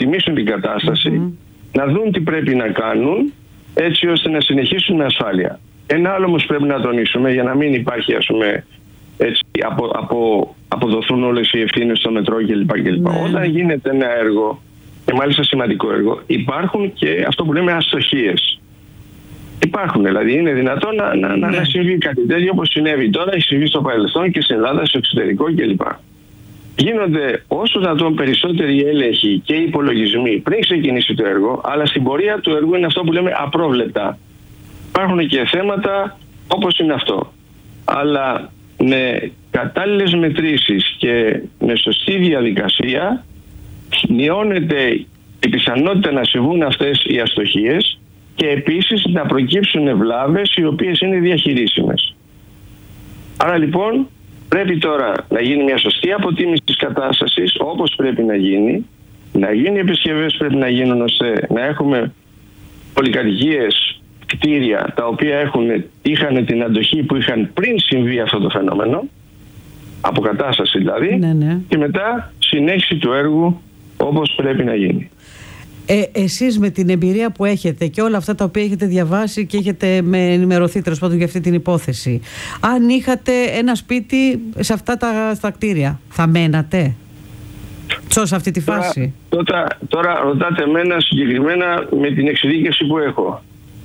αποτιμήσουν την κατάσταση, να δουν τι πρέπει να κάνουν, έτσι ώστε να συνεχίσουν με ασφάλεια. Ένα άλλο όμως πρέπει να τονίσουμε, για να μην υπάρχει, ας πούμε, έτσι, αποδοθούν όλες οι ευθύνες στο μετρό κλπ. Όταν γίνεται ένα έργο, και μάλιστα σημαντικό έργο, υπάρχουν και αυτό που λέμε αστοχίες. Υπάρχουν, δηλαδή είναι δυνατόν να συμβεί κάτι τέτοιο όπως συνέβη τώρα, έχει συμβεί στο παρελθόν και στην Ελλάδα, στο εξωτερικό κλπ. Γίνονται όσο δυνατόν περισσότεροι έλεγχοι και υπολογισμοί πριν ξεκινήσει το έργο, αλλά στην πορεία του έργου είναι αυτό που λέμε απρόβλεπτα. Υπάρχουν και θέματα όπως είναι αυτό. Αλλά με κατάλληλες μετρήσεις και με σωστή διαδικασία μειώνεται η πιθανότητα να συμβούν αυτές οι αστοχίες και επίσης να προκύψουν βλάβες οι οποίες είναι διαχειρίσιμες. Άρα λοιπόν πρέπει τώρα να γίνει μια σωστή αποτίμηση της κατάστασης όπως πρέπει να γίνει, να γίνουν οι επισκευές πρέπει να γίνουν ώστε να έχουμε πολυκατοικίες, κτίρια τα οποία είχαν την αντοχή που είχαν πριν συμβεί αυτό το φαινόμενο, αποκατάσταση δηλαδή, και μετά συνέχιση του έργου όπως πρέπει να γίνει. Εσείς με την εμπειρία που έχετε και όλα αυτά τα οποία έχετε διαβάσει και έχετε ενημερωθεί τέλος πάντων για αυτή την υπόθεση, αν είχατε ένα σπίτι σε αυτά τα κτίρια, θα μένατε σε αυτή τη φάση? Τώρα ρωτάτε εμένα συγκεκριμένα με την εξειδίκευση που έχω.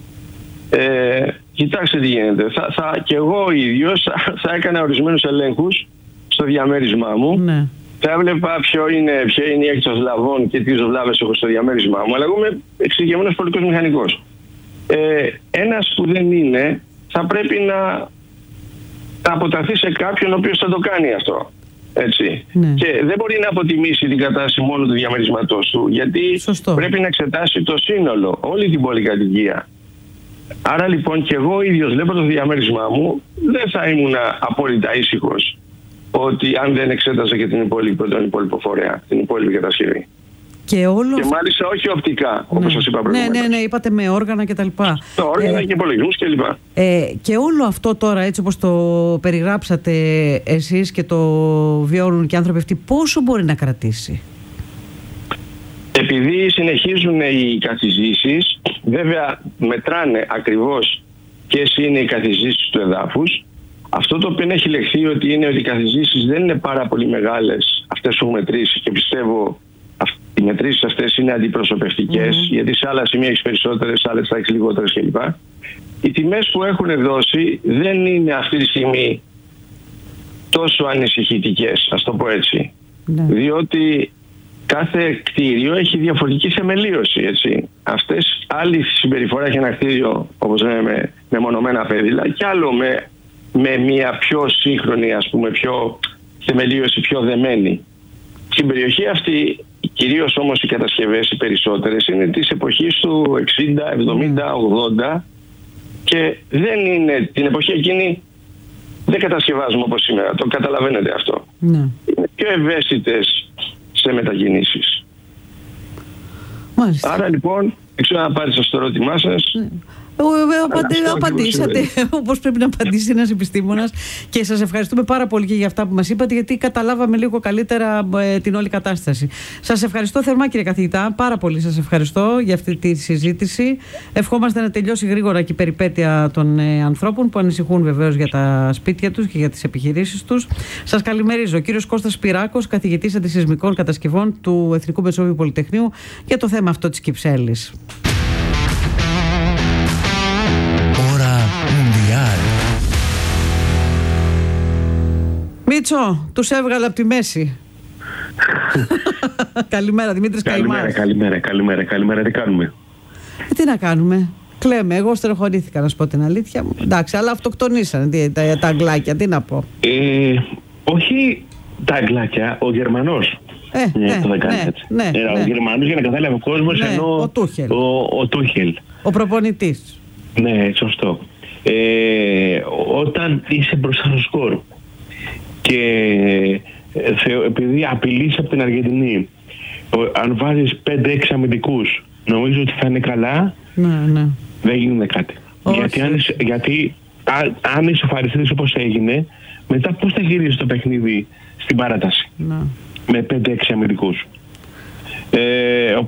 Κοιτάξτε τι γίνεται. Και εγώ ο ίδιος θα έκανα ορισμένους ελέγχους στο διαμέρισμά μου. Ναι. Θα έβλεπα ποια είναι η έκθεση βλαβών και τι βλάβες έχω στο διαμέρισμά μου. Αλλά εγώ είμαι εξειδικευμένος πολικός μηχανικός. Ένας που δεν είναι θα πρέπει να αποταθεί σε κάποιον ο οποίος θα το κάνει αυτό. Έτσι. Ναι. Και δεν μπορεί να αποτιμήσει την κατάσταση μόνο του διαμερισματός του, γιατί πρέπει να εξετάσει το σύνολο, όλη την πολυκατοικία. Άρα λοιπόν και εγώ ίδιος βλέπω το διαμέρισμά μου, δεν θα ήμουν απόλυτα ήσυχος ότι αν δεν εξέταζα και τον υπόλοιπο φορέα, την υπόλοιπη κατασκευή. Και μάλιστα όχι οπτικά, όπως σας είπα προηγουμένως. Ναι, είπατε με όργανα κτλ. Το όργανα και υπολογισμούς κλπ. Και όλο αυτό τώρα, έτσι όπως το περιγράψατε εσείς και το βιώνουν και οι άνθρωποι αυτοί, πόσο μπορεί να κρατήσει? Επειδή συνεχίζουν οι καθιζήσεις, βέβαια μετράνε ακριβώς ποιες είναι οι καθιζήσεις του εδάφους. Αυτό το οποίο έχει λεχθεί ότι είναι ότι οι καθιζήσεις δεν είναι πάρα πολύ μεγάλες αυτές που έχουμε μετρήσει, και πιστεύω οι μετρήσεις αυτές είναι αντιπροσωπευτικές, γιατί σε άλλα σημεία έχεις περισσότερες, σε άλλες θα έχεις λιγότερες κλπ. Οι τιμές που έχουν δώσει δεν είναι αυτή τη στιγμή τόσο ανησυχητικές, ας το πω έτσι. Διότι κάθε κτίριο έχει διαφορετική θεμελίωση, έτσι. Αυτές άλλη συμπεριφορά έχει ένα κτίριο, όπως λέμε, με μονομένα πέδιλα, και άλλο με μια πιο σύγχρονη, ας πούμε, πιο θεμελίωση, πιο δεμένη. Στην περιοχή αυτή, κυρίως όμως οι κατασκευές οι περισσότερες είναι της εποχής του 60, 70, 80 και δεν είναι, την εποχή εκείνη δεν κατασκευάζουμε όπως σήμερα, το καταλαβαίνετε αυτό. Ναι. Είναι πιο ευαίσθητες σε μετακινήσεις. Μάλιστα. Άρα λοιπόν, δεν ξέρω αν απάντησα στο ερώτημά σας. Ναι. Απαντήσατε όπως πρέπει να απαντήσει ένας επιστήμονας, και σας ευχαριστούμε πάρα πολύ και για αυτά που μας είπατε, γιατί καταλάβαμε λίγο καλύτερα την όλη κατάσταση. Σας ευχαριστώ θερμά, κύριε καθηγητά, πάρα πολύ σας ευχαριστώ για αυτή τη συζήτηση. Ευχόμαστε να τελειώσει γρήγορα και η περιπέτεια των ανθρώπων που ανησυχούν βεβαίως για τα σπίτια τους και για τις επιχειρήσεις τους. Σας καλημερίζω. Ο κύριος Κώστας Σπυράκος, καθηγητής αντισεισμικών κατασκευών του Εθνικού Μεσόβιου Πολυτεχνείου, για το θέμα αυτό της Κυψέλης. Μίτσο, τους έβγαλα από τη μέση. Καλημέρα, Δημήτρης Καημάς. Καλημέρα, τι κάνουμε? Τι να κάνουμε, κλαίμε. Εγώ στεροχωρήθηκα, να σου πω την αλήθεια μου. Εντάξει, αλλά αυτοκτονήσανε τα αγγλάκια, τι να πω. Όχι τα αγγλάκια, ο Γερμανός. Ο Γερμανός, για να καταλάβει ο κόσμος, ενώ ο Τούχελ. Ο προπονητής. Ναι, σωστό. Όταν είσαι μπροστά στο σκορ και επειδή απειλείς από την Αργεντινή, αν βάζεις 5-6 αμυντικούς, νομίζω ότι θα είναι καλά. Ναι. Δεν γίνεται κάτι. Γιατί αν ισοφαριστείς όπως έγινε, μετά πώς θα γυρίσεις το παιχνίδι στην παράταση με 5-6 αμυντικούς?